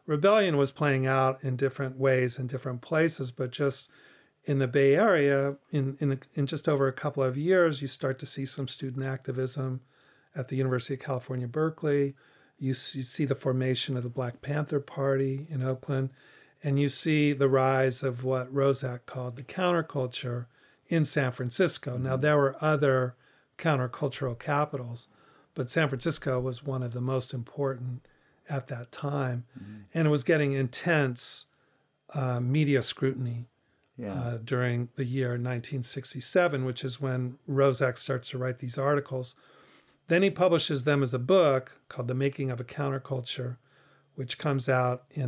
rebellion was playing out in different ways in different places, but just in the Bay Area, in just over a couple of years, you start to see some student activism at the University of California, Berkeley. You see the formation of the Black Panther Party in Oakland, and you see the rise of what Roszak called the counterculture in San Francisco. Now, there were other countercultural capitals, but San Francisco was one of the most important at that time, and it was getting intense media scrutiny during the year 1967, which is when Roszak starts to write these articles. Then he publishes them as a book called The Making of a Counterculture, which comes out in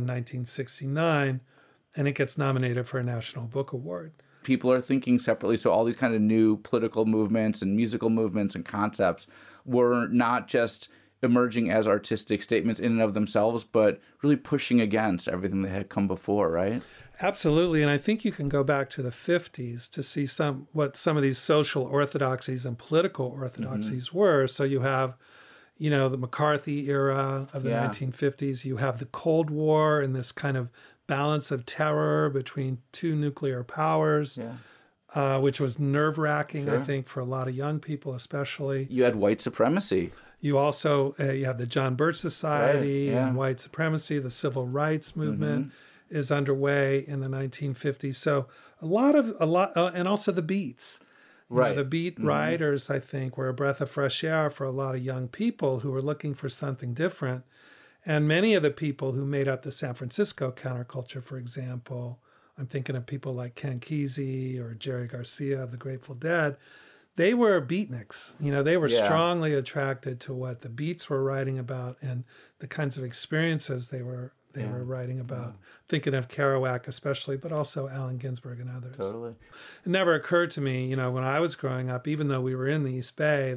1969, and it gets nominated for a National Book Award. People are thinking separately, so all these kind of new political movements and musical movements and concepts were not just emerging as artistic statements in and of themselves, but really pushing against everything that had come before, right? Absolutely, and I think you can go back to the 50s to see what some of these social orthodoxies and political orthodoxies were. So you have, the McCarthy era of the 1950s. You have the Cold War and this kind of balance of terror between two nuclear powers, which was nerve-wracking, I think, for a lot of young people especially. You had white supremacy. You also you have the John Birch Society and white supremacy. The civil rights movement is underway in the 1950s. So a lot, and also the Beats. The Beat writers, I think, were a breath of fresh air for a lot of young people who were looking for something different. And many of the people who made up the San Francisco counterculture, for example, I'm thinking of people like Ken Kesey or Jerry Garcia of the Grateful Dead. They were beatniks. They were strongly attracted to what the Beats were writing about and the kinds of experiences they were writing about. Thinking of Kerouac especially, but also Allen Ginsberg and others. Totally. It never occurred to me, when I was growing up, even though we were in the East Bay,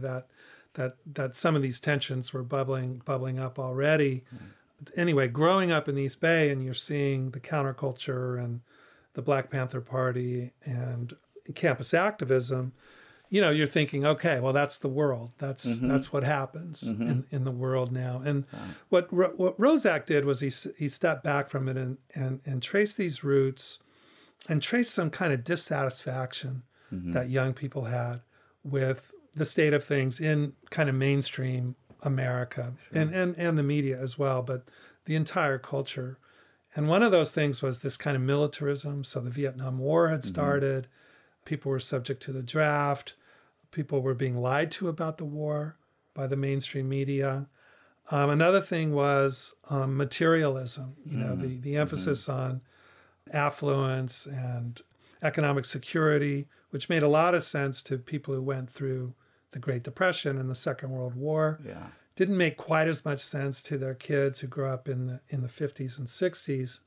that some of these tensions were bubbling up already. Anyway, growing up in the East Bay, and you're seeing the counterculture and the Black Panther Party and campus activism, you're thinking, okay, well, that's the world. That's what happens in the world now. And what Roszak did was he stepped back from it and traced these roots and traced some kind of dissatisfaction that young people had with the state of things in kind of mainstream America and the media as well, but the entire culture. And one of those things was this kind of militarism. So the Vietnam War had started. People were subject to the draft. People were being lied to about the war by the mainstream media. Another thing was materialism, the emphasis on affluence and economic security, which made a lot of sense to people who went through the Great Depression and the Second World War. Didn't make quite as much sense to their kids who grew up in the 50s and 60s,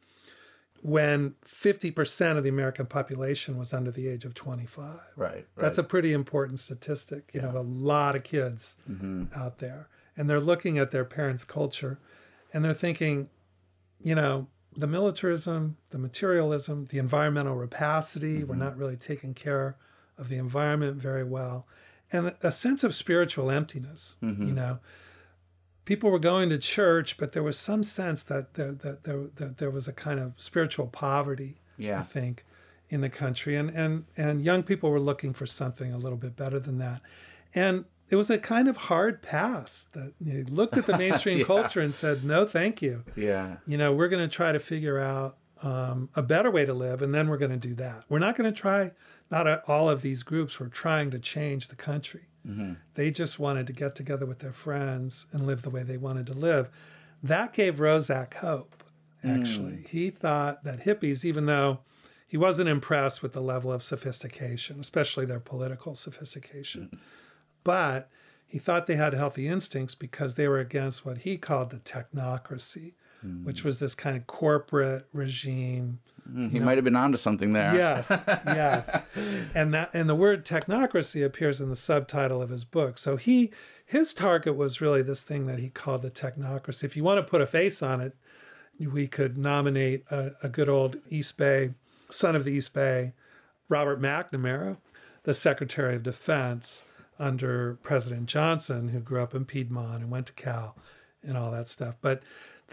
when 50% of the American population was under the age of 25. Right. That's a pretty important statistic. A lot of kids out there. And they're looking at their parents' culture, and they're thinking, the militarism, the materialism, the environmental rapacity, we're not really taking care of the environment very well, and a sense of spiritual emptiness, People were going to church, but there was some sense that there was a kind of spiritual poverty, I think, in the country. And young people were looking for something a little bit better than that. And it was a kind of hard pass that you looked at the mainstream culture and said, no, thank you. We're going to try to figure out a better way to live, and then we're going to do that. We're not going to try, not all of these groups were trying to change the country. They just wanted to get together with their friends and live the way they wanted to live. That gave Roszak hope, actually. He thought that hippies, even though he wasn't impressed with the level of sophistication, especially their political sophistication, but he thought they had healthy instincts because they were against what he called the technocracy, which was this kind of corporate regime. He might have been onto something there. Yes. And the word technocracy appears in the subtitle of his book. So his target was really this thing that he called the technocracy. If you want to put a face on it, we could nominate a good old East Bay, son of the East Bay, Robert McNamara, the Secretary of Defense under President Johnson, who grew up in Piedmont and went to Cal and all that stuff. But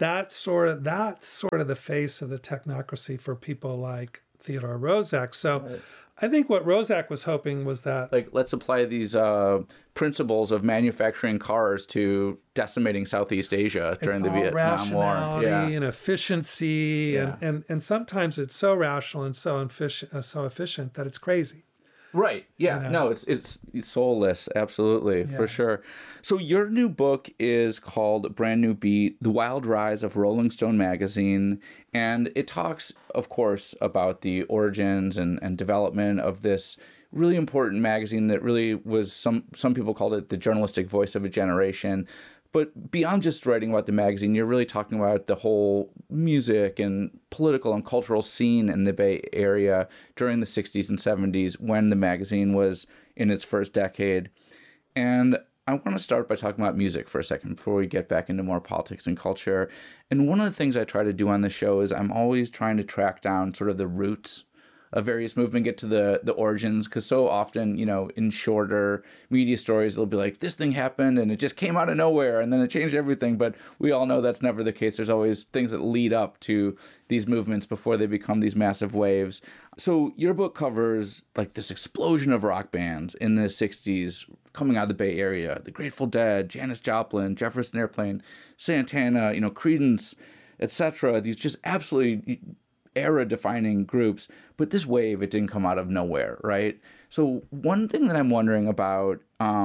that's sort of the face of the technocracy for people like Theodore Roszak. So I think what Roszak was hoping was that, like, let's apply these principles of manufacturing cars to decimating Southeast Asia during the Vietnam War. Rationality and efficiency, Yeah. and sometimes it's so rational and so efficient that it's crazy. Right. Yeah. No, it's soulless. Absolutely. For sure. So your new book is called Brand New Beat, The Wild Rise of Rolling Stone Magazine. And it talks, of course, about the origins and development of this really important magazine that really was, some people called it the journalistic voice of a generation. But beyond just writing about the magazine, you're really talking about the whole music and political and cultural scene in the Bay Area during the 60s and 70s when the magazine was in its first decade. And I want to start by talking about music for a second before we get back into more politics and culture. And one of the things I try to do on the show is I'm always trying to track down sort of the roots of various movement, get to the origins, because so often, in shorter media stories, it'll be like, this thing happened and it just came out of nowhere and then it changed everything. But we all know that's never the case. There's always things that lead up to these movements before they become these massive waves. So your book covers like this explosion of rock bands in the 60s coming out of the Bay Area: the Grateful Dead, Janis Joplin, Jefferson Airplane, Santana, Creedence, etc. These just absolutely era-defining groups, but this wave, it didn't come out of nowhere, right? So one thing that I'm wondering about,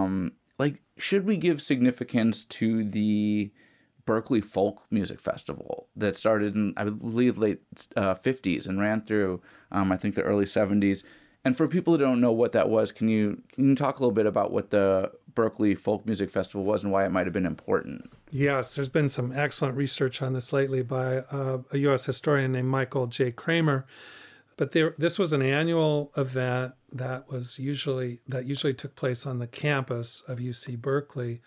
should we give significance to the Berkeley Folk Music Festival that started in, I believe, late 50s and ran through, I think, the early 70s? And for people who don't know what that was, can you talk a little bit about what the Berkeley Folk Music Festival was and why it might have been important? Yes, there's been some excellent research on this lately by a U.S. historian named Michael J. Kramer. But this was an annual event that usually took place on the campus of UC Berkeley,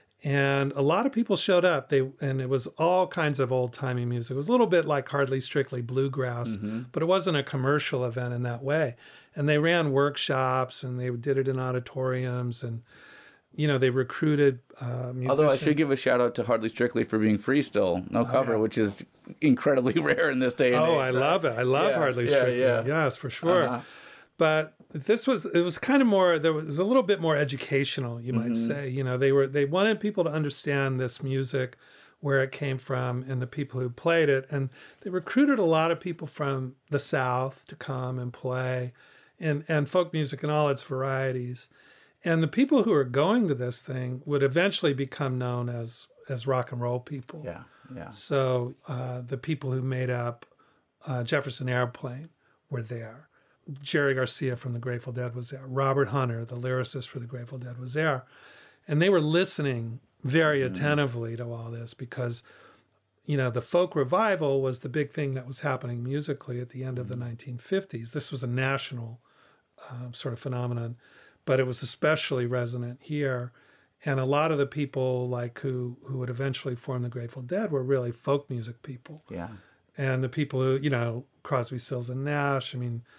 and a lot of people showed up. And it was all kinds of old-timey music. It was a little bit like Hardly Strictly Bluegrass, but it wasn't a commercial event in that way. And they ran workshops, and they did it in auditoriums, and they recruited musicians. Although I should give a shout out to Hardly Strictly for being free still, no cover, which is incredibly rare in this day and age. Oh, I love it. I love Hardly Strictly. Yeah. Yes, for sure. But it was kind of more, there was a little bit more educational, you might say. They wanted people to understand this music, where it came from, and the people who played it. And they recruited a lot of people from the South to come and play, and folk music in all its varieties. And the people who are going to this thing would eventually become known as rock and roll people. Yeah. So the people who made up Jefferson Airplane were there. Jerry Garcia from the Grateful Dead was there. Robert Hunter, the lyricist for the Grateful Dead, was there. And they were listening very attentively to all this because, the folk revival was the big thing that was happening musically at the end of the 1950s. This was a national sort of phenomenon, but it was especially resonant here. And a lot of the people who would eventually form the Grateful Dead were really folk music people. Yeah. And the people who, Crosby, Stills and Nash,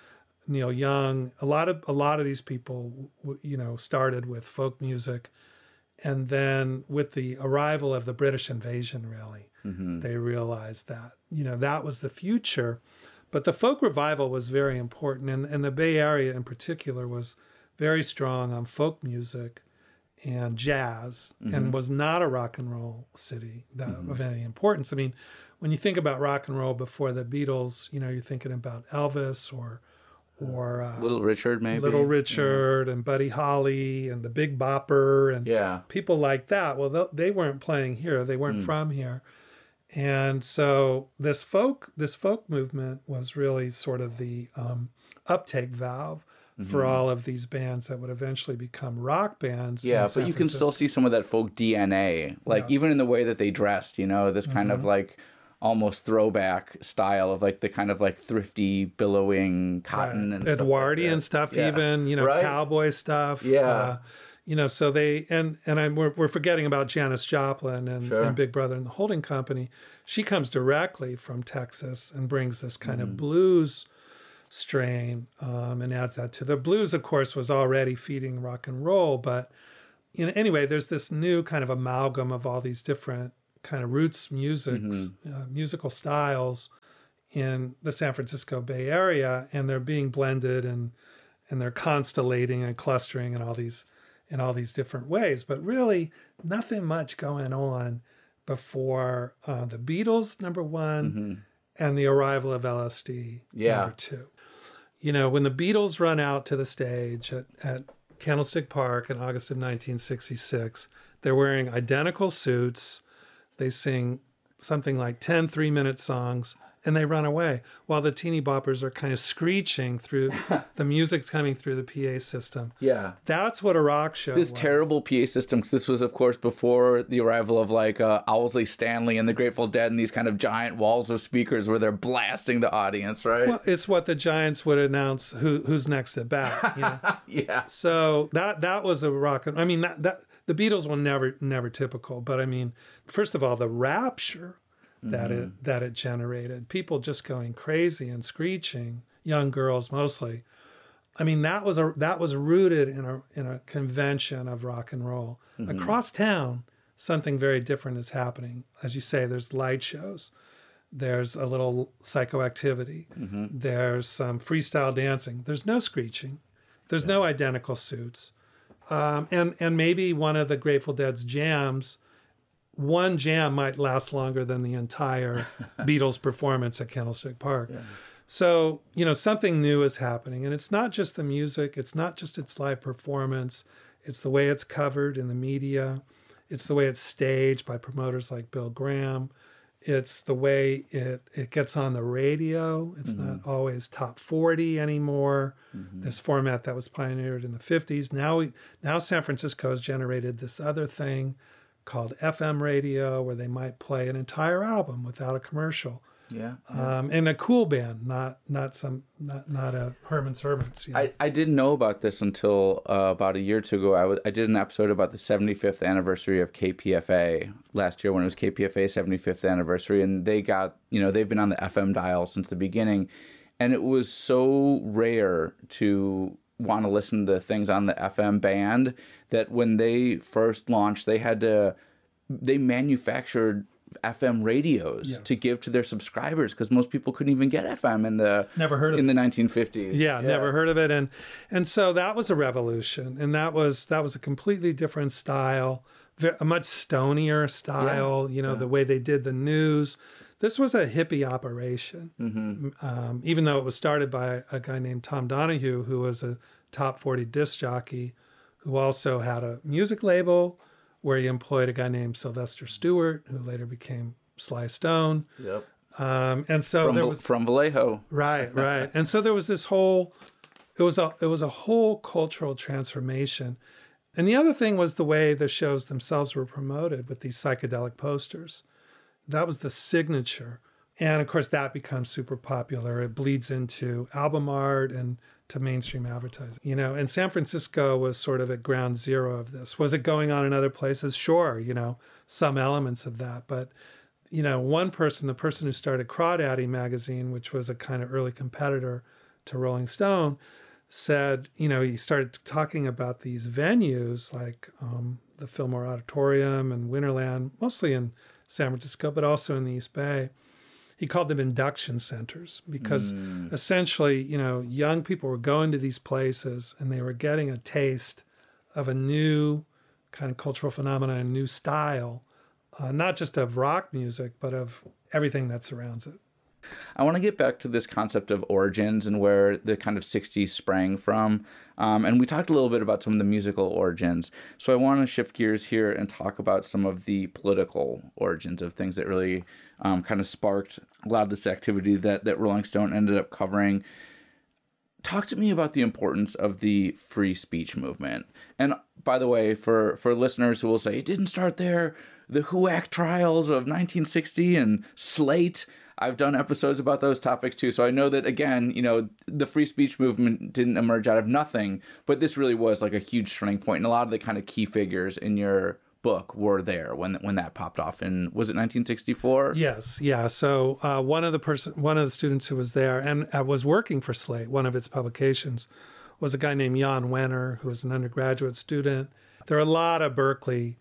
Neil Young, a lot of these people, started with folk music. And then with the arrival of the British invasion, really, they realized that, that was the future. But the folk revival was very important. And the Bay Area in particular was very strong on folk music and jazz, and was not a rock and roll city of any importance. When you think about rock and roll before the Beatles, you're thinking about Elvis or Little Richard, maybe. Little Richard and Buddy Holly and the Big Bopper and people like that. Well, they weren't playing here. They weren't from here. And so this folk movement was really sort of the uptake valve for all of these bands that would eventually become rock bands. Yeah, but you can still see some of that folk DNA, even in the way that they dressed, this kind of almost throwback style of the kind of thrifty billowing cotton and Edwardian stuff, even cowboy stuff. So they we're forgetting about Janis Joplin and Big Brother and the Holding Company. She comes directly from Texas and brings this kind of blues strain and adds that to the blues. Of course, was already feeding rock and roll, but anyway, there's this new kind of amalgam of all these different kind of roots musical styles in the San Francisco Bay Area, and they're being blended and they're constellating and clustering in all these different ways. But really, nothing much going on before the Beatles, number one, and the arrival of LSD, number two. You know, when the Beatles run out to the stage at Candlestick Park in August of 1966, they're wearing identical suits. They sing something like 10 3-minute songs, and they run away while the teeny boppers are kind of screeching through the music's coming through the PA system. Yeah. That's what a rock show This was. terrible PA system, because this was, of course, before the arrival of like Owsley Stanley and the Grateful Dead and these kind of giant walls of speakers where they're blasting the audience, right? Well, it's what the Giants would announce who's next at bat. You know? Yeah. So that was a rock. I mean, that the Beatles were never typical, but I mean, first of all, the rapture that it generated, people just going crazy and screeching, young girls mostly. I mean, that was rooted in a convention of rock and roll. Across town, something very different is happening. As you say, there's light shows, there's a little psychoactivity, there's some freestyle dancing. There's no screeching, there's no identical suits, and maybe one of the Grateful Dead's jams. One jam might last longer than the entire Beatles performance at Candlestick Park. Yeah. So, you know, something new is happening. And it's not just the music. It's not just its live performance. It's the way it's covered in the media. It's the way it's staged by promoters like Bill Graham. It's the way it gets on the radio. It's not always top 40 anymore. This format that was pioneered in the 50s. Now San Francisco has generated this other thing called FM radio, where they might play an entire album without a commercial. Yeah. And a cool band, not a Herman's Hermits. You know? I didn't know about this until about a year or two ago. I did an episode about the 75th anniversary of KPFA last year when it was KPFA's 75th anniversary, and they got, they've been on the FM dial since the beginning, and it was so rare to want to listen to things on the FM band that when they first launched, they manufactured FM radios to give to their subscribers because most people couldn't even get FM in the 1950s. Yeah, never heard of it, and so that was a revolution, and that was a completely different style, a much stonier style. The way they did the news. This was a hippie operation, even though it was started by a guy named Tom Donahue, who was a top 40 disc jockey, who also had a music label where he employed a guy named Sylvester Stewart, who later became Sly Stone. Yep. And so from Vallejo. Right. And so there was this whole, it was a whole cultural transformation. And the other thing was the way the shows themselves were promoted with these psychedelic posters. That was the signature. And of course, that becomes super popular. It bleeds into album art and to mainstream advertising. And San Francisco was sort of at ground zero of this. Was it going on in other places? Sure, some elements of that. But, one person, the person who started Crawdaddy magazine, which was a kind of early competitor to Rolling Stone, said, he started talking about these venues like the Fillmore Auditorium and Winterland, mostly in San Francisco, but also in the East Bay. He called them induction centers because essentially, young people were going to these places and they were getting a taste of a new kind of cultural phenomenon, a new style, not just of rock music, but of everything that surrounds it. I want to get back to this concept of origins and where the kind of 60s sprang from. And we talked a little bit about some of the musical origins. So I want to shift gears here and talk about some of the political origins of things that really kind of sparked a lot of this activity that Rolling Stone ended up covering. Talk to me about the importance of the free speech movement. And by the way, for listeners who will say, it didn't start there, the HUAC trials of 1960 and Slate, I've done episodes about those topics too. So I know that, again, the free speech movement didn't emerge out of nothing, but this really was like a huge turning point. And a lot of the kind of key figures in your book were there when that popped off. And was it 1964? Yes. Yeah. So one of the students who was there and was working for Slate, one of its publications, was a guy named Jan Wenner, who was an undergraduate student. There are a lot of Berkeley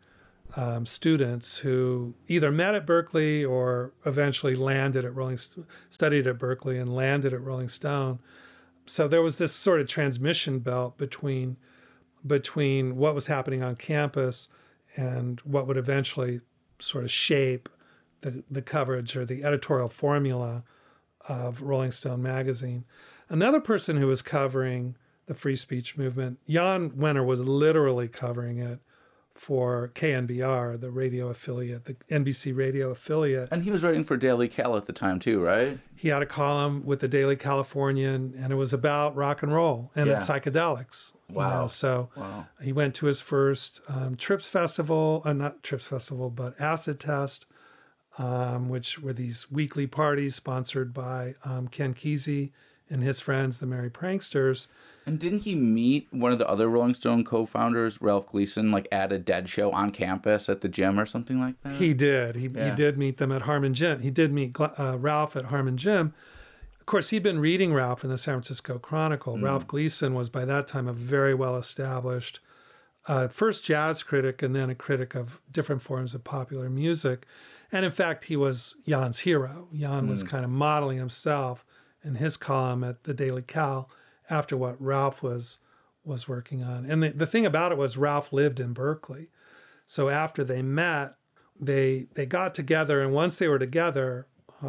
students who either met at Berkeley or eventually landed at studied at Berkeley and landed at Rolling Stone. So there was this sort of transmission belt between what was happening on campus and what would eventually sort of shape the coverage or the editorial formula of Rolling Stone magazine. Another person who was covering the free speech movement, Jan Wenner, was literally covering it for KNBR, the radio affiliate, the NBC radio affiliate. And he was writing for Daily Cal at the time too, right? He had a column with the Daily Californian, and it was about rock and roll and psychedelics. Wow. So he went to his first Trips Festival, not Trips Festival, but Acid Test, which were these weekly parties sponsored by Ken Kesey and his friends, the Merry Pranksters. And didn't he meet one of the other Rolling Stone co-founders, Ralph Gleason, like at a Dead show on campus at the gym or something like that? He did. He did meet them at Harmon Gym. He did meet Ralph at Harmon Gym. Of course, he'd been reading Ralph in the San Francisco Chronicle. Ralph Gleason was by that time a very well-established first jazz critic and then a critic of different forms of popular music. And in fact, he was Jan's hero. Jan was kind of modeling himself in his column at the Daily Cal after what Ralph was working on. And the thing about it was Ralph lived in Berkeley. So after they met, they got together, and once they were together,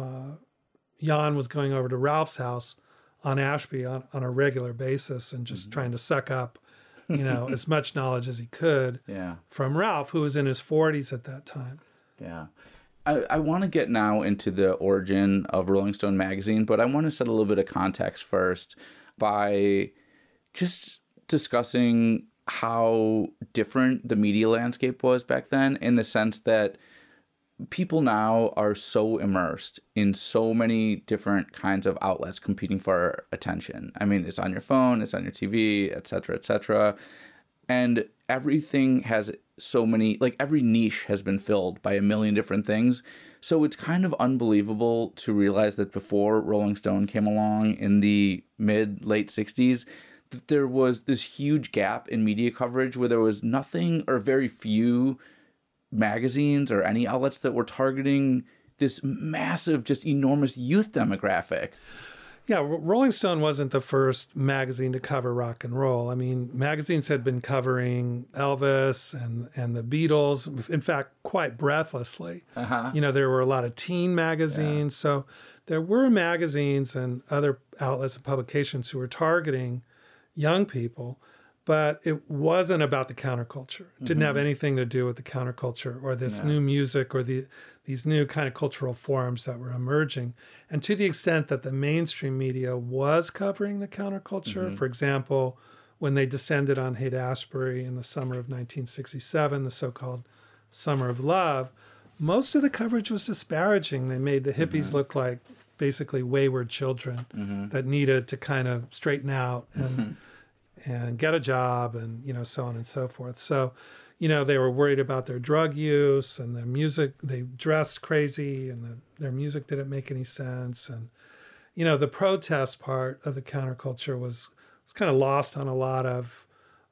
Jan was going over to Ralph's house on Ashby on a regular basis and just trying to suck up, as much knowledge as he could from Ralph, who was in his 40s at that time. Yeah. I want to get now into the origin of Rolling Stone magazine, but I want to set a little bit of context first by just discussing how different the media landscape was back then, in the sense that people now are so immersed in so many different kinds of outlets competing for our attention. I mean, it's on your phone, it's on your TV, et cetera, et cetera. And everything has so many, like every niche has been filled by a million different things. So it's kind of unbelievable to realize that before Rolling Stone came along in the late 60s, that there was this huge gap in media coverage where there was nothing or very few magazines or any outlets that were targeting this massive, just enormous youth demographic. Yeah, Rolling Stone wasn't the first magazine to cover rock and roll. I mean, magazines had been covering Elvis and the Beatles, in fact, quite breathlessly. There were a lot of teen magazines. So there were magazines and other outlets and publications who were targeting young people, but it wasn't about the counterculture. It didn't have anything to do with the counterculture or this new music or these new kind of cultural forms that were emerging. And to the extent that the mainstream media was covering the counterculture, for example, when they descended on Haight-Ashbury in the summer of 1967, the so-called Summer of Love, most of the coverage was disparaging. They made the hippies look like basically wayward children that needed to kind of straighten out and get a job and, so on and so forth. So, they were worried about their drug use and their music. They dressed crazy and their music didn't make any sense. And, the protest part of the counterculture was kind of lost on a lot of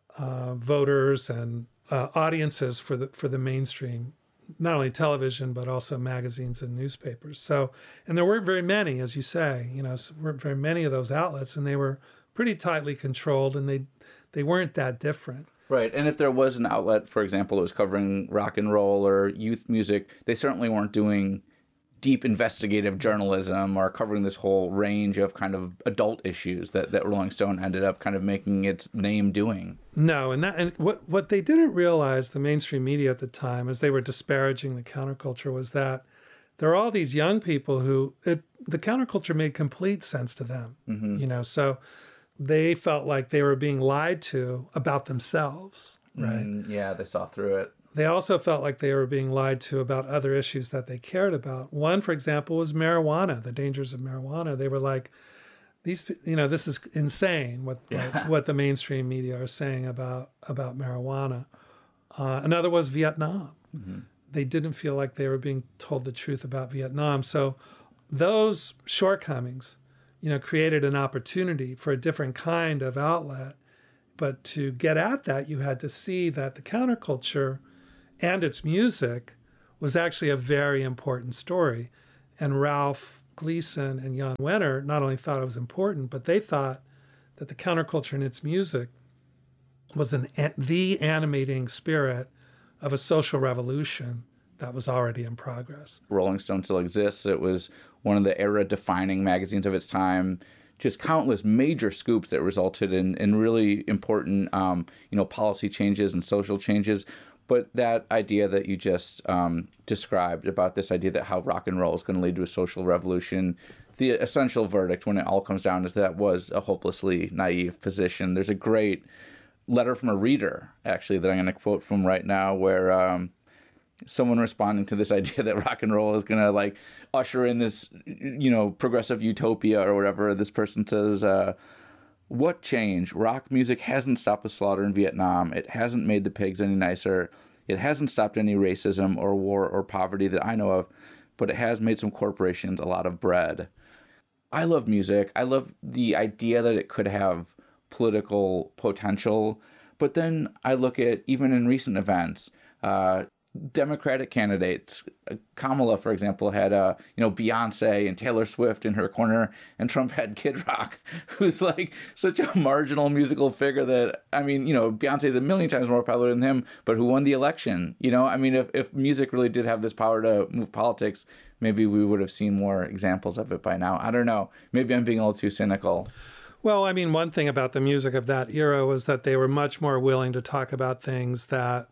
voters and audiences for the mainstream, not only television, but also magazines and newspapers. So, and there weren't very many, as you say, weren't very many of those outlets, and they were pretty tightly controlled, and they weren't that different. Right. And if there was an outlet, for example, that was covering rock and roll or youth music, they certainly weren't doing deep investigative journalism or covering this whole range of kind of adult issues that Rolling Stone ended up kind of making its name doing. No, and what they didn't realize, the mainstream media at the time, as they were disparaging the counterculture, was that there are all these young people who the counterculture made complete sense to them. So they felt like they were being lied to about themselves, right? They saw through it. They also felt like they were being lied to about other issues that they cared about. One, for example, was marijuana, the dangers of marijuana. They were like, this is insane what the mainstream media are saying about marijuana. Another was Vietnam. They didn't feel like they were being told the truth about Vietnam. So those shortcomings created an opportunity for a different kind of outlet. But to get at that, you had to see that the counterculture and its music was actually a very important story. And Ralph Gleason and Jan Wenner not only thought it was important, but they thought that the counterculture and its music was the animating spirit of a social revolution that was already in progress. Rolling Stone still exists. It was one of the era-defining magazines of its time. Just countless major scoops that resulted in really important, policy changes and social changes. But that idea that you just described about this idea that how rock and roll is going to lead to a social revolution, the essential verdict when it all comes down is that was a hopelessly naive position. There's a great letter from a reader, actually, that I'm going to quote from right now, where someone responding to this idea that rock and roll is going to like usher in this, progressive utopia or whatever. This person says, what change? Rock music hasn't stopped the slaughter in Vietnam. It hasn't made the pigs any nicer. It hasn't stopped any racism or war or poverty that I know of, but it has made some corporations a lot of bread. I love music. I love the idea that it could have political potential. But then I look at, even in recent events, Democratic candidates. Kamala, for example, had Beyonce and Taylor Swift in her corner, and Trump had Kid Rock, who's like such a marginal musical figure that, Beyonce is a million times more popular than him, but who won the election? If music really did have this power to move politics, maybe we would have seen more examples of it by now. I don't know. Maybe I'm being a little too cynical. Well, one thing about the music of that era was that they were much more willing to talk about things that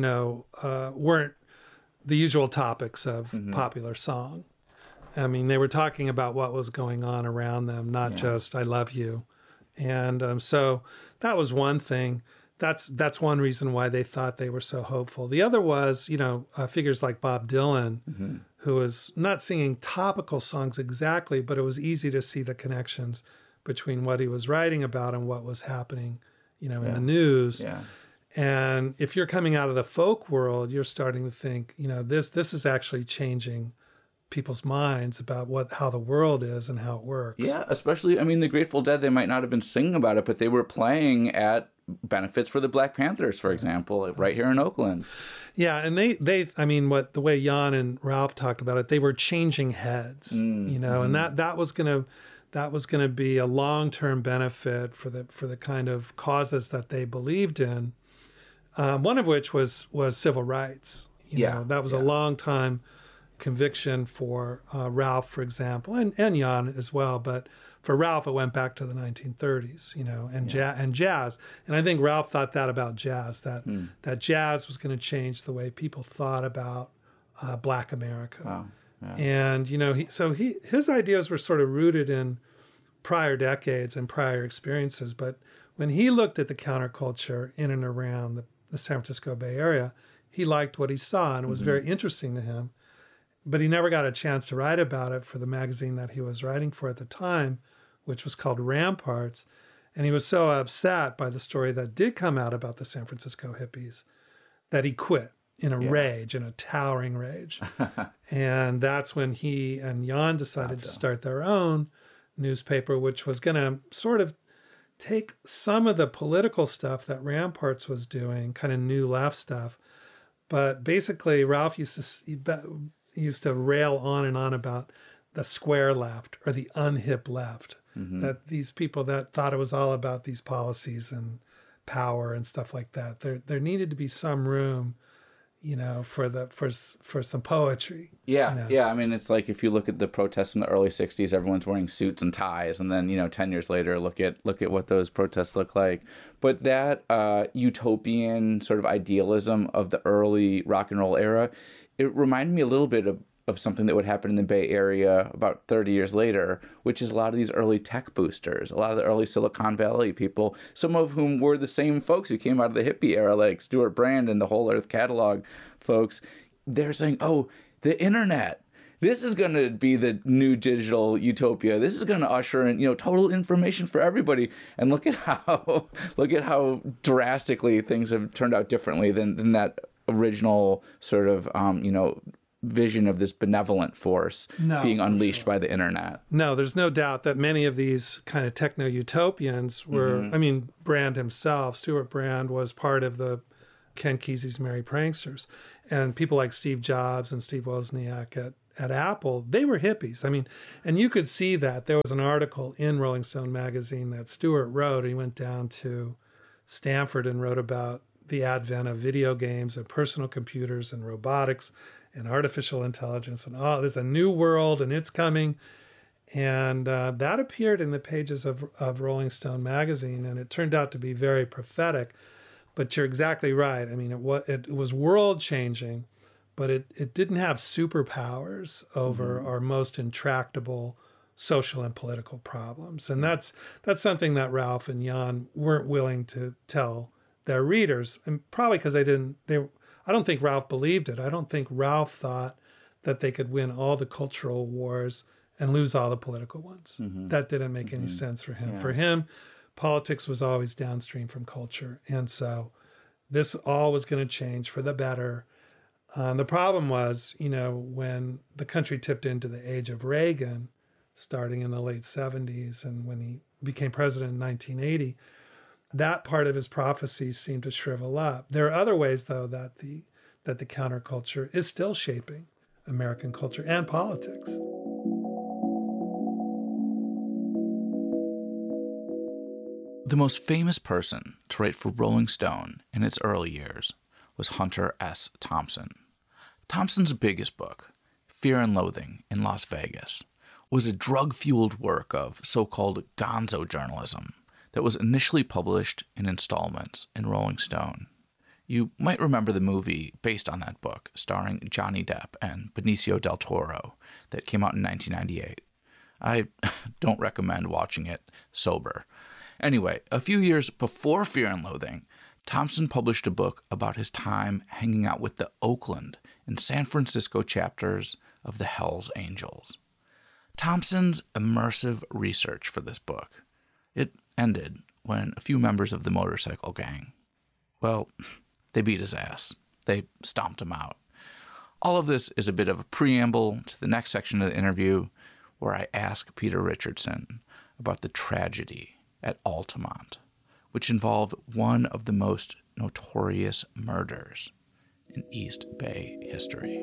weren't the usual topics of popular song. They were talking about what was going on around them, not just "I love you," and so that was one thing. That's one reason why they thought they were so hopeful. The other was, figures like Bob Dylan, who was not singing topical songs exactly, but it was easy to see the connections between what he was writing about and what was happening, in the news. Yeah. And if you're coming out of the folk world, you're starting to think, this is actually changing people's minds about how the world is and how it works. Yeah, especially, the Grateful Dead, they might not have been singing about it, but they were playing at benefits for the Black Panthers, for example, right here in Oakland. Yeah, and they the way Jan and Ralph talked about it, they were changing heads, and that was going to be a long-term benefit for the kind of causes that they believed in. One of which was civil rights. That was a long time conviction for Ralph, for example, and Jan as well. But for Ralph, it went back to the 1930s, and jazz. And I think Ralph thought that about jazz, that jazz was going to change the way people thought about Black America. Wow. Yeah. And his ideas were sort of rooted in prior decades and prior experiences. But when he looked at the counterculture in and around the San Francisco Bay Area, he liked what he saw, and it was very interesting to him. But he never got a chance to write about it for the magazine that he was writing for at the time, which was called Ramparts. And he was so upset by the story that did come out about the San Francisco hippies that he quit in a rage, in a towering rage. And that's when he and Jan decided to start their own newspaper, which was going to sort of take some of the political stuff that Ramparts was doing, kind of new left stuff. But basically, Ralph used to rail on and on about the square left or the unhip left, that these people that thought it was all about these policies and power and stuff like that. There needed to be some room, for some poetry. Yeah. It's like if you look at the protests in the early 60s, everyone's wearing suits and ties, and then 10 years later, look at what those protests look like. But that utopian sort of idealism of the early rock and roll era, it reminded me a little bit of something that would happen in the Bay Area about 30 years later, which is a lot of these early tech boosters, a lot of the early Silicon Valley people, some of whom were the same folks who came out of the hippie era, like Stuart Brand and the Whole Earth Catalog folks. They're saying, oh, the internet, this is going to be the new digital utopia. This is going to usher in, total information for everybody. And look at how drastically things have turned out differently than that original sort of, vision of this benevolent force being unleashed by the internet. No, there's no doubt that many of these kind of techno-utopians were, Brand himself, Stuart Brand, was part of the Ken Kesey's Merry Pranksters. and people like Steve Jobs and Steve Wozniak at Apple, they were hippies. I mean, and you could see that. There was an article in Rolling Stone magazine that Stewart wrote. He went down to Stanford and wrote about the advent of video games and personal computers and robotics and artificial intelligence and there's a new world and it's coming. And that appeared in the pages of Rolling Stone magazine, and it turned out to be very prophetic. But you're exactly right. I mean, it was world changing, but it didn't have superpowers over our most intractable social and political problems. And that's something that Ralph and Jan weren't willing to tell their readers, and probably because I don't think Ralph believed it. I don't think Ralph thought that they could win all the cultural wars and lose all the political ones. That didn't make any sense for him. Yeah. For him, politics was always downstream from culture. And so this all was going to change for the better. The problem was, when the country tipped into the age of Reagan, starting in the late 70s, and when he became president in 1980, that part of his prophecy seemed to shrivel up. There are other ways, though, that the counterculture is still shaping American culture and politics. The most famous person to write for Rolling Stone in its early years was Hunter S. Thompson. Thompson's biggest book, Fear and Loathing in Las Vegas, was a drug-fueled work of so-called gonzo journalism that was initially published in installments in Rolling Stone. You might remember the movie based on that book, starring Johnny Depp and Benicio del Toro, that came out in 1998. I don't recommend watching it sober. Anyway, a few years before Fear and Loathing, Thompson published a book about his time hanging out with the Oakland and San Francisco chapters of the Hells Angels. Thompson's immersive research for this book, it ended when a few members of the motorcycle gang, well, they beat his ass. They stomped him out. All of this is a bit of a preamble to the next section of the interview, where I ask Peter Richardson about the tragedy at Altamont, which involved one of the most notorious murders in East Bay history.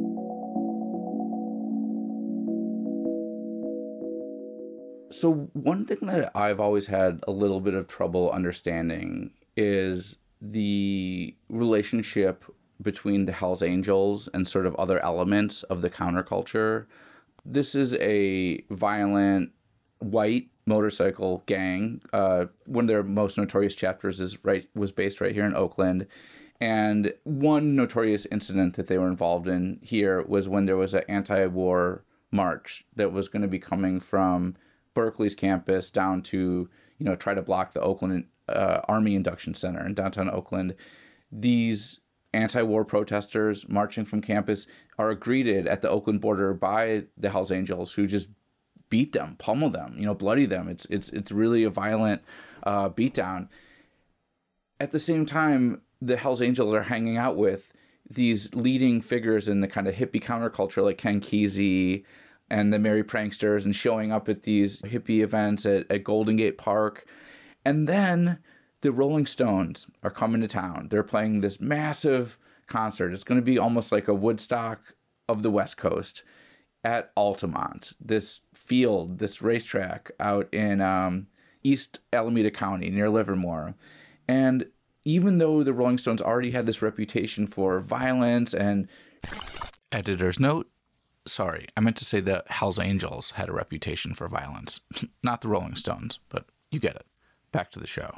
So one thing that I've always had a little bit of trouble understanding is the relationship between the Hells Angels and sort of other elements of the counterculture. This is a violent white motorcycle gang. One of their most notorious chapters was based right here in Oakland. And one notorious incident that they were involved in here was when there was an anti-war march that was going to be coming from Berkeley's campus down to, try to block the Oakland Army Induction Center in downtown Oakland. These anti-war protesters marching from campus are greeted at the Oakland border by the Hells Angels, who just beat them, pummel them, bloody them. It's really a violent beatdown. At the same time, the Hells Angels are hanging out with these leading figures in the kind of hippie counterculture, like Ken Kesey and the Merry Pranksters, and showing up at these hippie events at Golden Gate Park. And then the Rolling Stones are coming to town. They're playing this massive concert. It's going to be almost like a Woodstock of the West Coast at Altamont, this field, this racetrack out in East Alameda County near Livermore. And even though the Rolling Stones already had this reputation for violence and... Editor's note, sorry, I meant to say the Hells Angels had a reputation for violence, not the Rolling Stones, but you get it. Back to the show.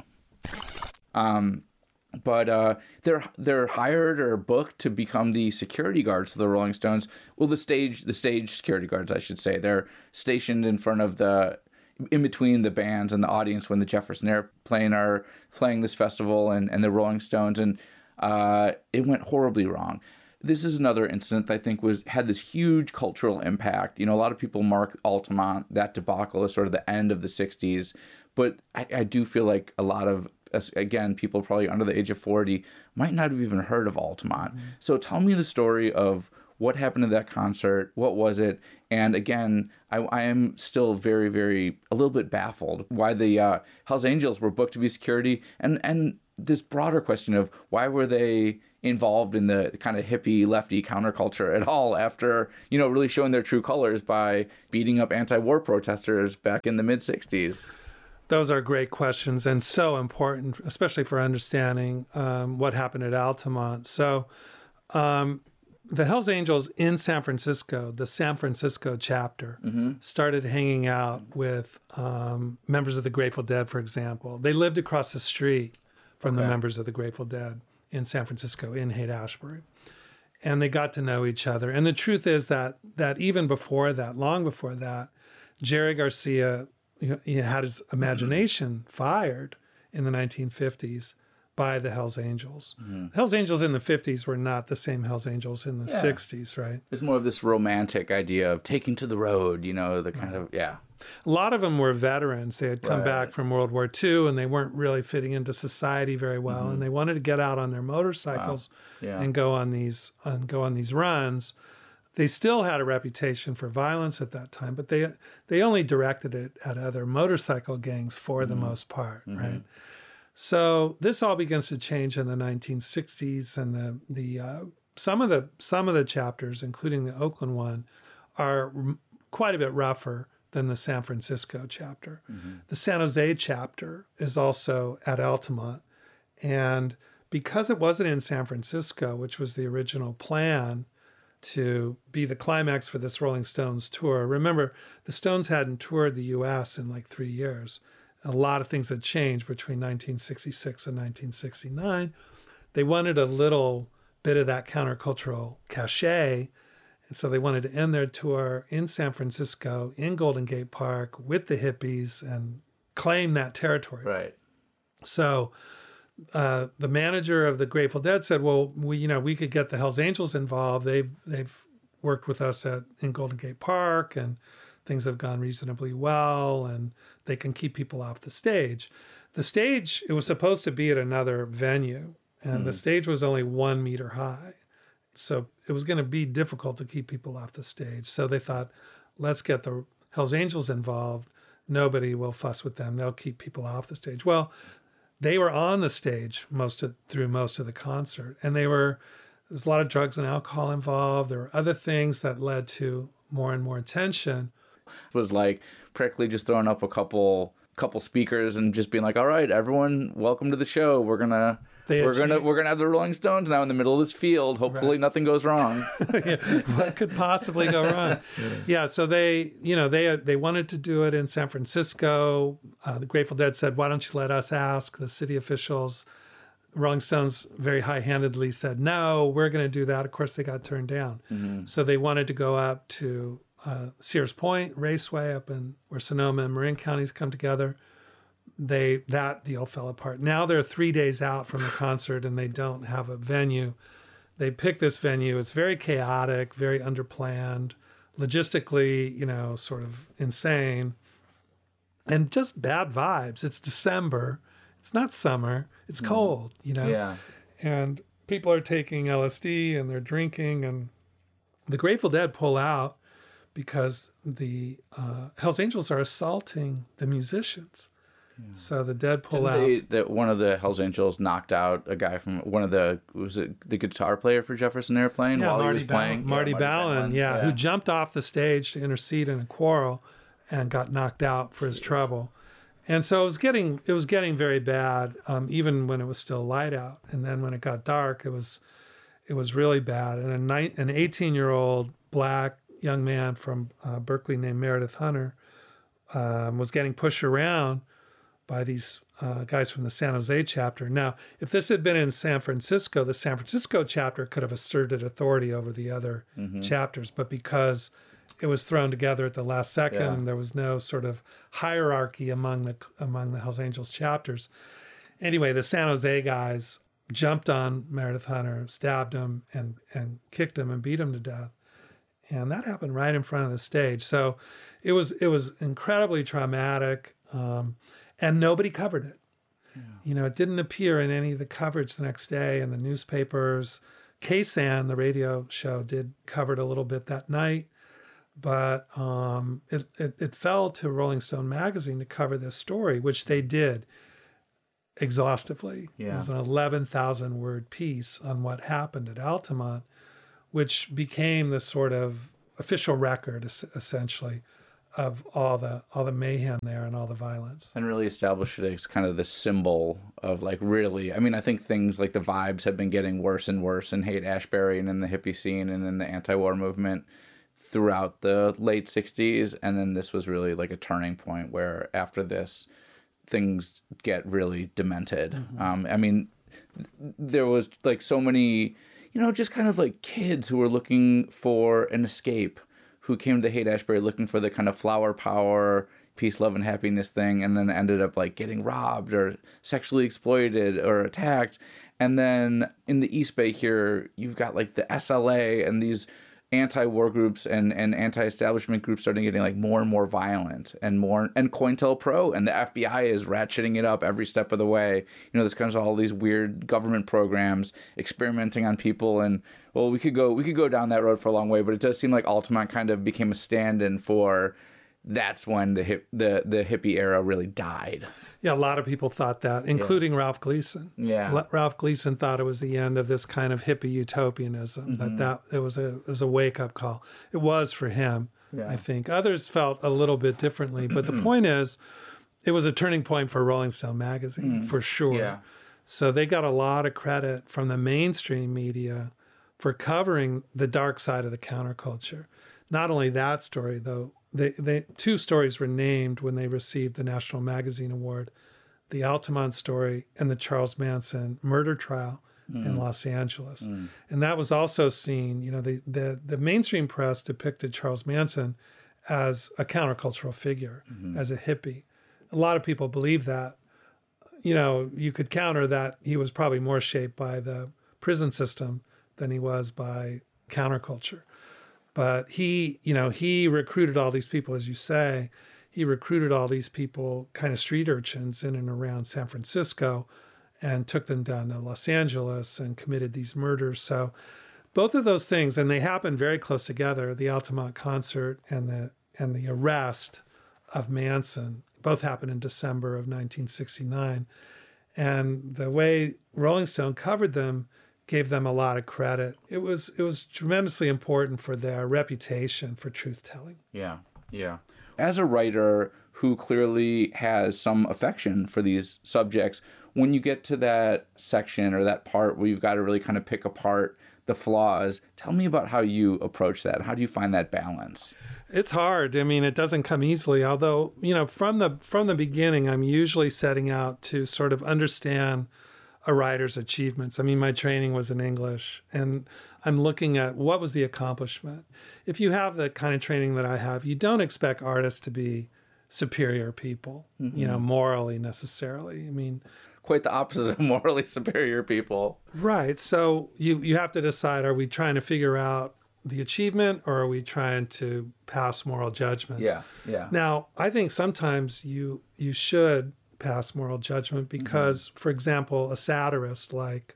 But they're hired or booked to become the security guards for the Rolling Stones. Well, the stage security guards, I should say. They're stationed in front of in between the bands and the audience when the Jefferson Airplane are playing this festival and the Rolling Stones, and it went horribly wrong. This is another incident that I think had this huge cultural impact. A lot of people mark Altamont, that debacle, as sort of the end of the 60s, but I do feel like a lot of, again, people probably under the age of 40 might not have even heard of Altamont. Mm-hmm. So tell me the story of what happened at that concert, what was it? And again, I am still very, very, a little bit baffled why the Hells Angels were booked to be security, and this broader question of why were they involved in the kind of hippie lefty counterculture at all after, really showing their true colors by beating up anti-war protesters back in the mid-60s? Those are great questions and so important, especially for understanding what happened at Altamont. So the Hells Angels in San Francisco, the San Francisco chapter, started hanging out with members of the Grateful Dead, for example. They lived across the street from the members of the Grateful Dead in San Francisco, in Haight-Ashbury. And they got to know each other. And the truth is that even before that, long before that, Jerry Garcia he had his imagination fired in the 1950s by the Hells Angels. The Hells Angels in the 50s were not the same Hells Angels in the 60s, right? There's more of this romantic idea of taking to the road, the kind of, A lot of them were veterans. They had come back from World War II, and they weren't really fitting into society very well, and they wanted to get out on their motorcycles and go on these runs. They still had a reputation for violence at that time, but they only directed it at other motorcycle gangs for the most part, right? So this all begins to change in the 1960s, and some of the chapters, including the Oakland one, are quite a bit rougher than the San Francisco chapter. The San Jose chapter is also at Altamont, and because it wasn't in San Francisco, which was the original plan to be the climax for this Rolling Stones tour. Remember, the Stones hadn't toured the U.S. in like 3 years. A lot of things had changed between 1966 and 1969. They wanted a little bit of that countercultural cachet, and so they wanted to end their tour in San Francisco, in Golden Gate Park, with the hippies, and claim that territory. Right. So the manager of the Grateful Dead said, "Well, we could get the Hells Angels involved. They've worked with us in Golden Gate Park, and things have gone reasonably well, and they can keep people off the stage." The stage, it was supposed to be at another venue, and the stage was only 1 meter high, so it was going to be difficult to keep people off the stage. So they thought, let's get the Hells Angels involved. Nobody will fuss with them. They'll keep people off the stage. Well, they were on the stage through most of the concert, and there's a lot of drugs and alcohol involved. There were other things that led to more and more attention. It was like Prickly just throwing up a couple speakers and just being like, "All right, everyone, welcome to the show. We're gonna have the Rolling Stones now in the middle of this field. Hopefully nothing goes wrong." What could possibly go wrong? So they wanted to do it in San Francisco. The Grateful Dead said, "Why don't you let us ask the city officials?" Rolling Stones very high-handedly said, "No, we're going to do that." Of course, they got turned down. So they wanted to go up to Sears Point Raceway up in where Sonoma and Marin counties come together. That deal fell apart. Now they're 3 days out from the concert, and they don't have a venue. They picked this venue. It's very chaotic, very underplanned, logistically, sort of insane, and just bad vibes. It's December. It's not summer. It's cold, Yeah. And people are taking LSD and they're drinking, and the Grateful Dead pull out because the Hells Angels are assaulting the musicians. So the Dead pull out. That one of the Hells Angels knocked out a guy from was it the guitar player for Jefferson Airplane while he was playing? Marty Balin, who jumped off the stage to intercede in a quarrel and got knocked out for his trouble. And so it was getting very bad, even when it was still light out. And then when it got dark, it was really bad. And an 18-year-old black young man from Berkeley named Meredith Hunter was getting pushed around by these guys from the San Jose chapter. Now, if this had been in San Francisco, the San Francisco chapter could have asserted authority over the other chapters. But because it was thrown together at the last second, and there was no sort of hierarchy among the Hells Angels chapters. Anyway, the San Jose guys jumped on Meredith Hunter, stabbed him, and kicked him and beat him to death. And that happened right in front of the stage. So it was incredibly traumatic. And nobody covered it. It didn't appear in any of the coverage the next day in the newspapers. KSAN, the radio show, did cover it a little bit that night, but it fell to Rolling Stone magazine to cover this story, which they did. exhaustively. Yeah. It was an 11,000 word piece on what happened at Altamont, which became the sort of official record, essentially, of all the mayhem there and all the violence. And really established it as kind of the symbol of like really, I mean, I think things like the vibes have been getting worse and worse in Haight-Ashbury and in the hippie scene and in the anti-war movement throughout the late 60s. And then this was really like a turning point where after this, things get really demented. Mm-hmm. I mean, there was like so many, you know, just kind of like kids who were looking for an escape, who came to Haight-Ashbury looking for the kind of flower power, peace, love, and happiness thing, and then ended up like getting robbed or sexually exploited or attacked. And then in the East Bay here, you've got like the SLA and these anti-war groups and anti-establishment groups starting getting like more and more violent and COINTELPRO and the FBI is ratcheting it up every step of the way. You know, there's kind of all these weird government programs experimenting on people, and well, we could go down that road for a long way, but it does seem like Altamont kind of became a stand-in for that's when the hippie era really died. Yeah, a lot of people thought that, including Ralph Gleason. Yeah. Ralph Gleason thought it was the end of this kind of hippie utopianism, that it was a wake-up call. It was for him, I think. Others felt a little bit differently, but the point is, it was a turning point for Rolling Stone magazine, for sure. Yeah. So they got a lot of credit from the mainstream media for covering the dark side of the counterculture. Not only that story, though, they two stories were named when they received the National Magazine Award, the Altamont story and the Charles Manson murder trial in Los Angeles. And that was also seen, you know, the mainstream press depicted Charles Manson as a countercultural figure, as a hippie. A lot of people believe that. You know, you could counter that he was probably more shaped by the prison system than he was by counterculture. But he recruited all these people, as you say. He recruited all these people, kind of street urchins in and around San Francisco, and took them down to Los Angeles and committed these murders. So both of those things, and they happened very close together, the Altamont concert and the arrest of Manson, both happened in December of 1969. And the way Rolling Stone covered them gave them a lot of credit. It was tremendously important for their reputation for truth-telling. Yeah. As a writer who clearly has some affection for these subjects, when you get to that section or that part where you've got to really kind of pick apart the flaws, tell me about how you approach that. How do you find that balance? It's hard. I mean, it doesn't come easily, although, you know, from the beginning, I'm usually setting out to sort of understand a writer's achievements. I mean, my training was in English, and I'm looking at what was the accomplishment. If you have the kind of training that I have, you don't expect artists to be superior people, you know, morally necessarily. I mean, quite the opposite of morally superior people. Right. So you have to decide, are we trying to figure out the achievement or are we trying to pass moral judgment? Yeah. Now, I think sometimes you should pass moral judgment because, for example, a satirist like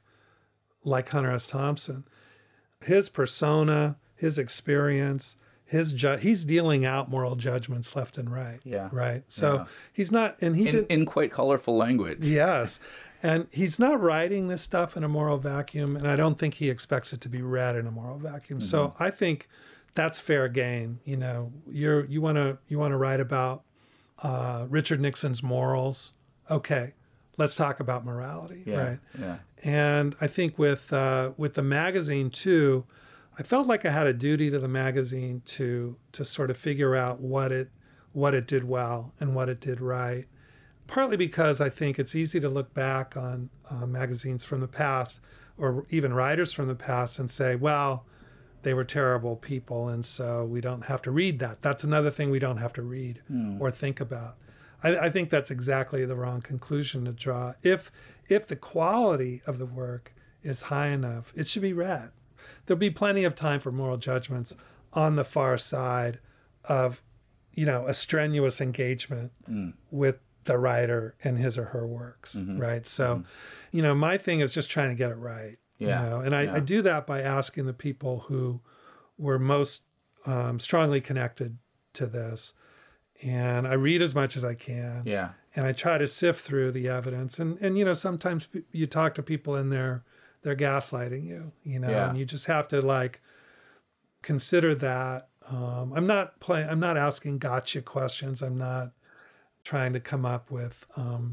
Hunter S. Thompson, his persona, his experience, he's dealing out moral judgments left and right. Yeah. Right. So he's not, and in quite colorful language. Yes. And he's not writing this stuff in a moral vacuum, and I don't think he expects it to be read in a moral vacuum. So I think that's fair game. You know, you want to write about Richard Nixon's morals. Okay, let's talk about morality, right? Yeah. And I think with the magazine too, I felt like I had a duty to the magazine to sort of figure out what it did well and what it did right. Partly because I think it's easy to look back on magazines from the past or even writers from the past and say, well, they were terrible people, and so we don't have to read that. That's another thing we don't have to read or think about. I think that's exactly the wrong conclusion to draw. If the quality of the work is high enough, it should be read. There'll be plenty of time for moral judgments on the far side of, you know, a strenuous engagement with the writer and his or her works, right? So, you know, my thing is just trying to get it right. Yeah. You know? And I do that by asking the people who were most strongly connected to this. And I read as much as I can. Yeah. and I try to sift through the evidence. And you know, sometimes you talk to people and they're gaslighting you, you know, Yeah. and you just have to like consider that. I'm not asking gotcha questions. I'm not trying to come up with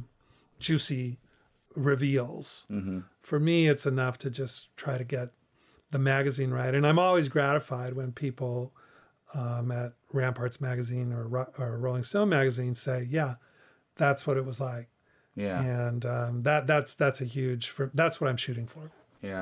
juicy reveals. For me, it's enough to just try to get the magazine right. And I'm always gratified when people at Ramparts magazine or Rolling Stone magazine say, yeah, that's what it was like. Yeah. And that's a huge, that's what I'm shooting for. Yeah.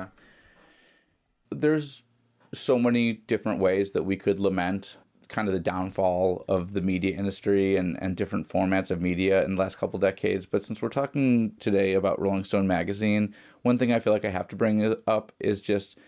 There's so many different ways that we could lament kind of the downfall of the media industry and different formats of media in the last couple decades. But since we're talking today about Rolling Stone magazine, one thing I feel like I have to bring up is just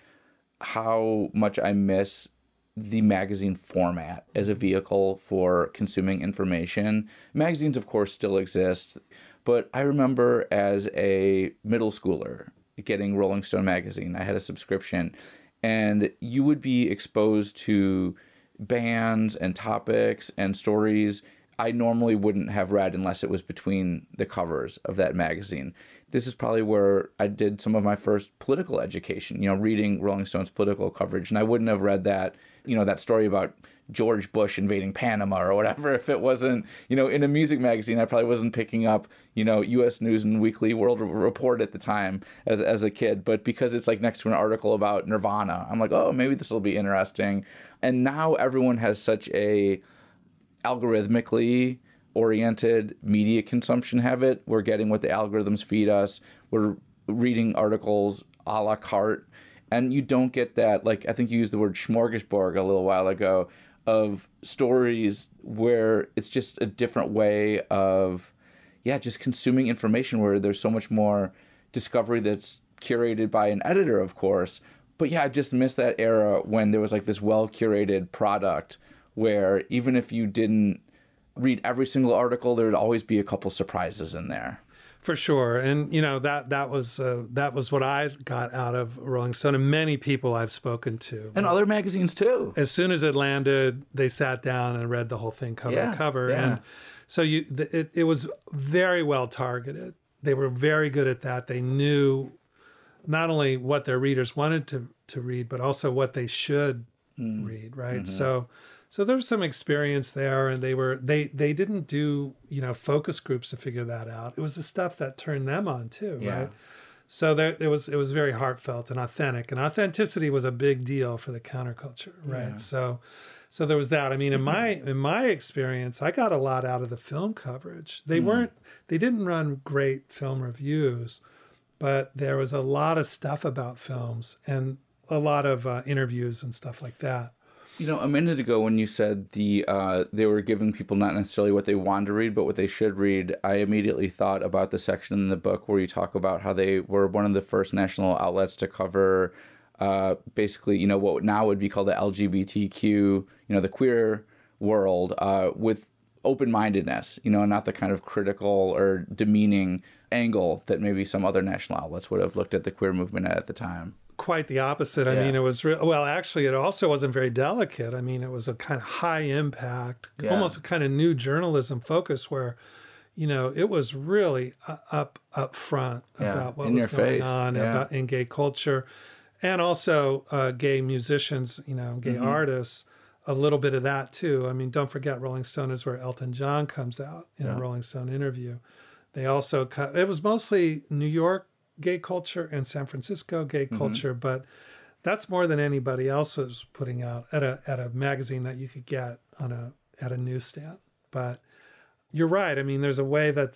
how much I miss the magazine format as a vehicle for consuming information. Magazines, of course, still exist, but I remember as a middle schooler getting Rolling Stone magazine. I had a subscription, and you would be exposed to bands and topics and stories I normally wouldn't have read unless it was between the covers of that magazine. This is probably where I did some of my first political education, you know, reading Rolling Stone's political coverage. And I wouldn't have read that, you know, that story about George Bush invading Panama or whatever if it wasn't, you know, in a music magazine. I probably wasn't picking up, you know, U.S. News and Weekly World Report at the time as a kid. But because it's like next to an article about Nirvana, I'm like, oh, maybe this will be interesting. And now everyone has such a algorithmically oriented media consumption habit. We're getting what the algorithms feed us. We're reading articles a la carte. And you don't get that, like, I think you used the word smorgasbord a little while ago, of stories where it's just a different way of, just consuming information where there's so much more discovery that's curated by an editor, of course. But I just miss that era when there was like this well-curated product where even if you didn't read every single article, there would always be a couple surprises in there. For sure. And, you know, that was what I got out of Rolling Stone and many people I've spoken to. And other magazines, too. As soon as it landed, they sat down and read the whole thing cover to cover. Yeah. And so it was very well targeted. They were very good at that. They knew not only what their readers wanted to read, but also what they should read, right? Mm-hmm. So there was some experience there, and they didn't do, you know, focus groups to figure that out. It was the stuff that turned them on too, right? So it was very heartfelt and authentic, and authenticity was a big deal for the counterculture, right? Yeah. So there was that. I mean, in my experience, I got a lot out of the film coverage. They didn't run great film reviews, but there was a lot of stuff about films and a lot of interviews and stuff like that. You know, a minute ago when you said they were giving people not necessarily what they wanted to read, but what they should read, I immediately thought about the section in the book where you talk about how they were one of the first national outlets to cover basically, you know, what now would be called the LGBTQ, you know, the queer world with open-mindedness, you know, not the kind of critical or demeaning angle that maybe some other national outlets would have looked at the queer movement at the time. Quite the opposite. I mean, it was well, actually, it also wasn't very delicate. I mean, it was a kind of high impact, almost a kind of new journalism focus where, you know, it was really up front about what was going on in gay culture, and also gay musicians, you know, gay artists. A little bit of that too. I mean, don't forget, Rolling Stone is where Elton John comes out in a Rolling Stone interview. They also it was mostly New York gay culture and San Francisco gay culture, but that's more than anybody else was putting out at a magazine that you could get at a newsstand. But you're right. I mean, there's a way that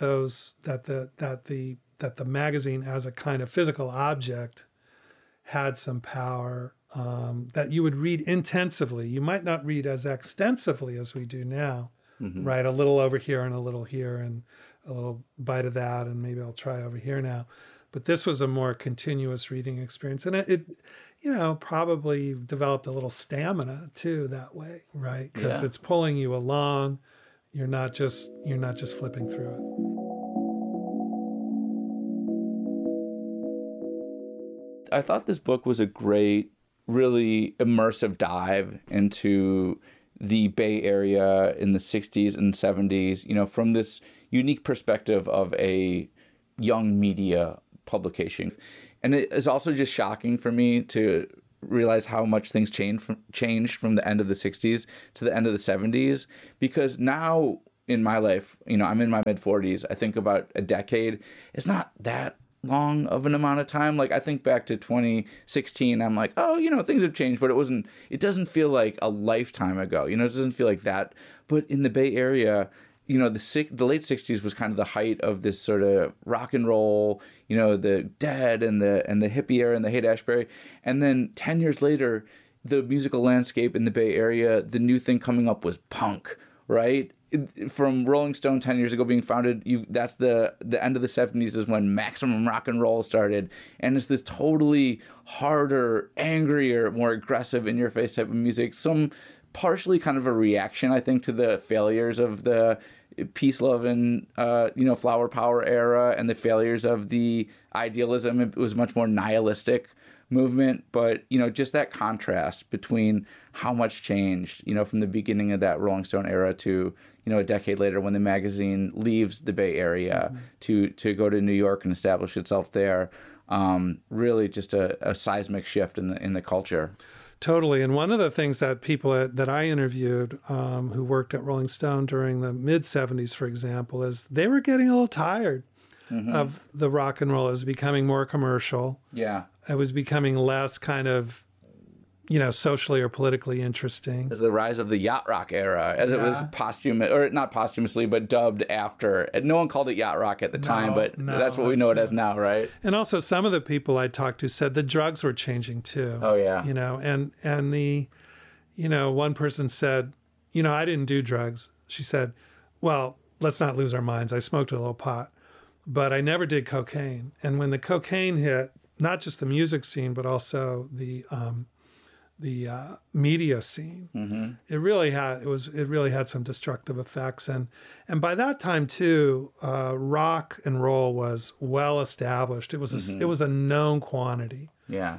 the magazine as a kind of physical object had some power that you would read intensively. You might not read as extensively as we do now, right? A little over here and a little here and a little bite of that, and maybe I'll try over here now. But this was a more continuous reading experience. And it you know, probably developed a little stamina too that way, right? Because it's pulling you along. You're not just flipping through it. I thought this book was a great, really immersive dive into the Bay Area in the 60s and 70s, you know, from this unique perspective of a young media publication. And it is also just shocking for me to realize how much things changed from the end of the 60s to the end of the 70s, because now in my life, you know, I'm in my mid 40s. I think about a decade. It's not that long of an amount of time. Like I think back to 2016, I'm like, oh, you know, things have changed, but it doesn't feel like a lifetime ago. You know, it doesn't feel like that. But in the Bay Area, you know, the late 60s was kind of the height of this sort of rock and roll, you know, the Dead and the hippie era and the Haight-Ashbury. And then 10 years later, the musical landscape in the Bay Area, the new thing coming up was punk, right? From Rolling Stone 10 years ago being founded, that's the end of the 70s is when Maximum Rock and Roll started. And it's this totally harder, angrier, more aggressive, in-your-face type of music. Some partially kind of a reaction, I think, to the failures of the peace, love, and you know, flower power era, and the failures of the idealism. It was much more nihilistic movement, but you know, just that contrast between how much changed, you know, from the beginning of that Rolling Stone era to, you know, a decade later when the magazine leaves the Bay Area to go to New York and establish itself there. Really, just a seismic shift in the culture. Totally. And one of the things that people that I interviewed who worked at Rolling Stone during the mid-70s, for example, is they were getting a little tired of the rock and roll. It was becoming more commercial. Yeah. It was becoming less kind of, you know, socially or politically interesting. As the rise of the yacht rock era, as it was posthumous, or not posthumously, but dubbed after. And no one called it yacht rock at the time, but that's what we know it as now, right? And also some of the people I talked to said the drugs were changing too. Oh, yeah. You know, and the, you know, one person said, you know, I didn't do drugs. She said, well, let's not lose our minds. I smoked a little pot, but I never did cocaine. And when the cocaine hit, not just the music scene, but also the media scene, it really had some destructive effects. And by that time too, rock and roll was well established. It was it was a known quantity. Yeah.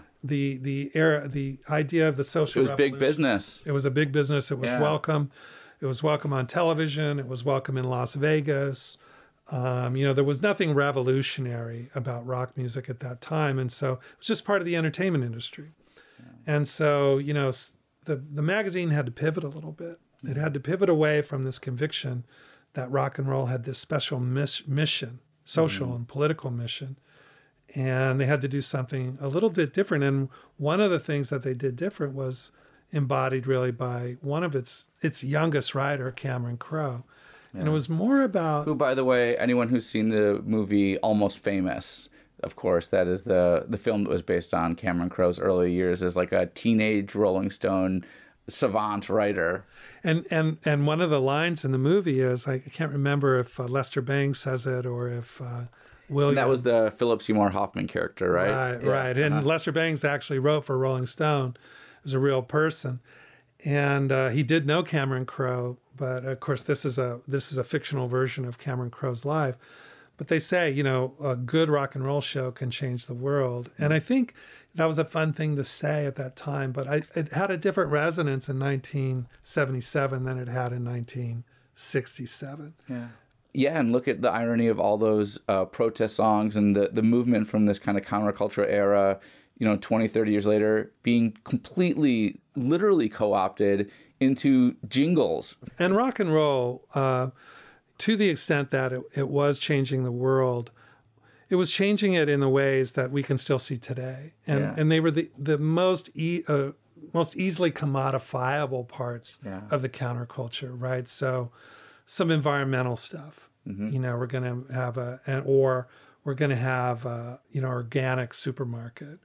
The idea of the social It was big business. It was a big business. It was welcome. It was welcome on television. It was welcome in Las Vegas. You know, there was nothing revolutionary about rock music at that time. And so it was just part of the entertainment industry. And so, you know, the magazine had to pivot a little bit. It had to pivot away from this conviction that rock and roll had this special mission, social and political mission. And they had to do something a little bit different. And one of the things that they did different was embodied really by one of its youngest writer, Cameron Crowe. And it was more about... Who, by the way, anyone who's seen the movie Almost Famous, of course, that is the film that was based on Cameron Crowe's early years as like a teenage Rolling Stone savant writer. And one of the lines in the movie is, I can't remember if Lester Bangs says it or if William... And that was the Philip Seymour Hoffman character, right? Right. And Lester Bangs actually wrote for Rolling Stone. He was a real person. And he did know Cameron Crowe, but of course this is a fictional version of Cameron Crowe's life. But they say, you know, a good rock and roll show can change the world. And I think that was a fun thing to say at that time. But it had a different resonance in 1977 than it had in 1967. Yeah. Yeah, and look at the irony of all those protest songs and the movement from this kind of counterculture era, you know, 20, 30 years later, being completely, literally co-opted into jingles. And rock and roll... to the extent that it was changing the world, it was changing it in the ways that we can still see today. And they were the most easily commodifiable parts of the counterculture, right? So some environmental stuff. You know, we're going to have we're going to have you know, organic supermarket,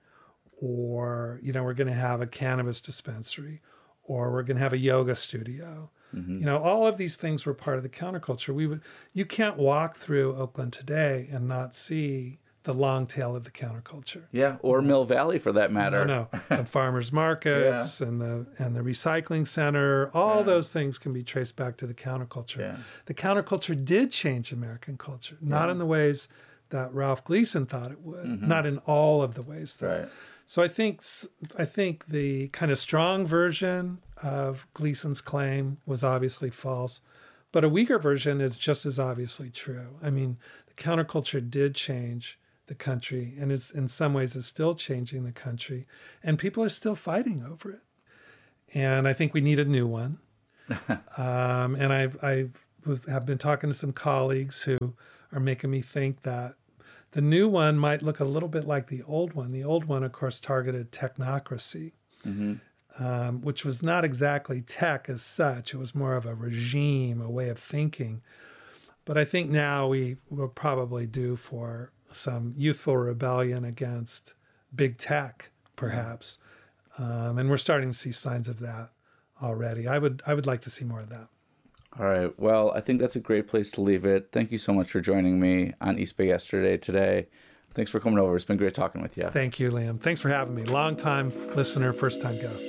or you know, we're going to have a cannabis dispensary, or we're going to have a yoga studio. You know, all of these things were part of the counterculture. You can't walk through Oakland today and not see the long tail of the counterculture. Yeah, or Mill Valley for that matter. No, the farmers markets and the recycling center, all those things can be traced back to the counterculture. Yeah. The counterculture did change American culture, not in the ways that Ralph Gleason thought it would, not in all of the ways. Right. So I think the kind of strong version of Gleason's claim was obviously false, but a weaker version is just as obviously true. I mean, the counterculture did change the country, and is in some ways is still changing the country, and people are still fighting over it. And I think we need a new one. And I have been talking to some colleagues who are making me think that the new one might look a little bit like the old one. The old one, of course, targeted technocracy, which was not exactly tech as such. It was more of a regime, a way of thinking. But I think now we will probably due for some youthful rebellion against big tech, perhaps. And we're starting to see signs of that already. I would like to see more of that. All right. Well, I think that's a great place to leave it. Thank you so much for joining me on East Bay Yesterday today. Thanks for coming over. It's been great talking with you. Thank you, Liam. Thanks for having me. Long-time listener, first-time guest.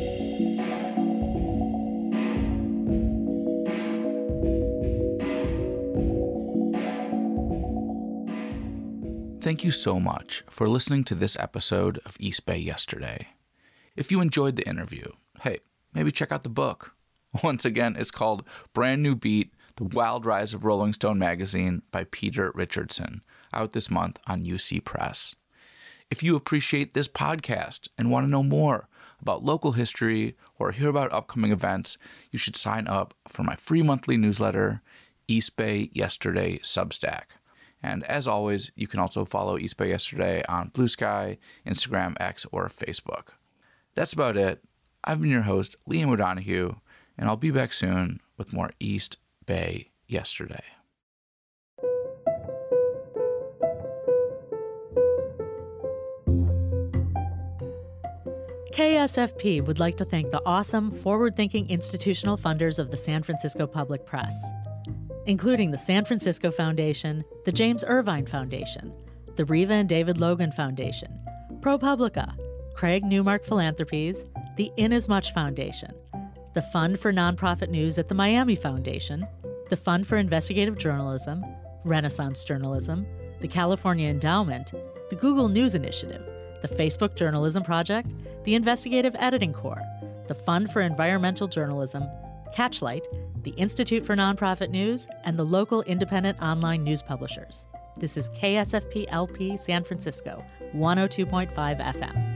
Thank you so much for listening to this episode of East Bay Yesterday. If you enjoyed the interview, hey, maybe check out the book. Once again, it's called Brand New Beat, The Wild Rise of Rolling Stone Magazine by Peter Richardson, out this month on UC Press. If you appreciate this podcast and want to know more about local history or hear about upcoming events, you should sign up for my free monthly newsletter, East Bay Yesterday Substack. And as always, you can also follow East Bay Yesterday on Blue Sky, Instagram, X, or Facebook. That's about it. I've been your host, Liam O'Donoghue, and I'll be back soon with more East Bay Yesterday. KSFP would like to thank the awesome, forward-thinking institutional funders of the San Francisco Public Press, including the San Francisco Foundation, the James Irvine Foundation, the Riva and David Logan Foundation, ProPublica, Craig Newmark Philanthropies, the Inasmuch Foundation, the Fund for Nonprofit News at the Miami Foundation, the Fund for Investigative Journalism, Renaissance Journalism, the California Endowment, the Google News Initiative, the Facebook Journalism Project, the Investigative Editing Corps, the Fund for Environmental Journalism, Catchlight, the Institute for Nonprofit News, and the local independent online news publishers. This is KSFP LP San Francisco, 102.5 FM.